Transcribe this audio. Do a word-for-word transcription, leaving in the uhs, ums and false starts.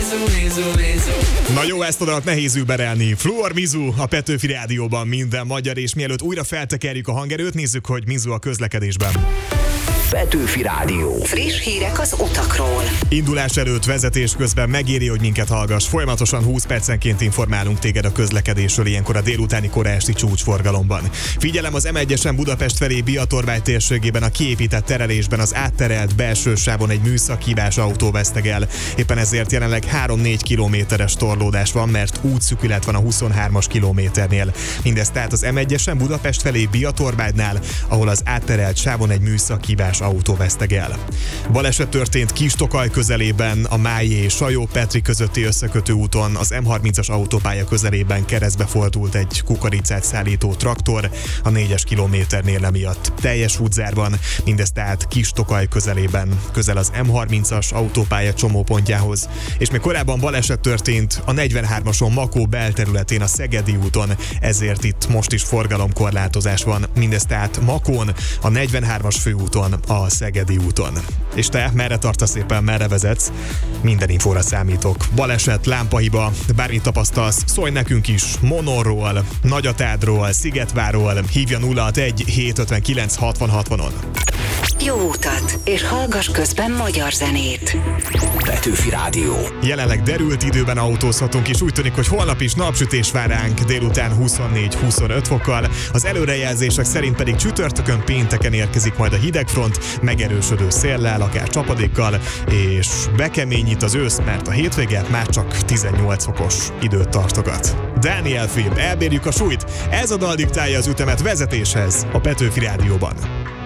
Na jó, ezt a dalt nehéz überelni. Fluor Mizu a Petőfi Rádióban minden magyar, és mielőtt újra feltekerjük a hangerőt, nézzük, hogy Mizu a közlekedésben. Petőfi Rádió. Friss hírek az utakról. Indulás előtt, vezetés közben megéri, hogy minket hallgass. Folyamatosan húsz percenként informálunk téged a közlekedésről, ilyenkor a délutáni kora esti csúcsforgalomban. Figyelem az em egyesen Budapest felé Biatorbágy térségében a kiépített terelésben az átterelt belső sávon egy műszaki autó vesztegel. Éppen ezért jelenleg három-négy kilométeres torlódás van, mert útszűkület van a huszonhármas kilométernél. Mindez tehát az em egyesen Budapest felé Biatorbágynál, ahol az átterelt sávon egy műszaki autó vesztegel. Baleset történt Kis-Tokaj közelében, a Májé és Sajó-Petri közötti összekötő úton, az em harmincas autópálya közelében keresztbe fordult egy kukoricát szállító traktor a négyes kilométernél emiatt. Teljes útzárban, mindez tehát Kis-Tokaj közelében, közel az em harmincas autópálya csomópontjához. És még korábban baleset történt a negyvenhármason Makó belterületén a Szegedi úton, ezért itt most is forgalomkorlátozás van. Mindez tehát Makón, a negyvenhármas főúton, a Szegedi úton. És te merre tartasz éppen, merre vezetsz? Minden infóra számítok. Baleset, lámpahiba, bármit tapasztalsz, szólj nekünk is. Monorról, Nagyatádról, Szigetvárról, hívja nulla hatvanegy hétszázötvenkilenc hatvan hatvanon. Jó utat, és hallgass közben magyar zenét. Petőfi Rádió. Jelenleg derült időben autózhatunk, és úgy tűnik, hogy holnap is napsütés vár ránk, délután huszonnégy-huszonöt fokkal. Az előrejelzések szerint pedig csütörtökön, pénteken érkezik majd a hidegfront, megerősödő széllel, akár csapadékkal, és bekeményít az ősz, mert a hétvége már csak tizennyolc fokos időt tartogat. Daniel Film, elbírjuk a súlyt, ez a dal diktálja az ütemet vezetéshez a Petőfi Rádióban.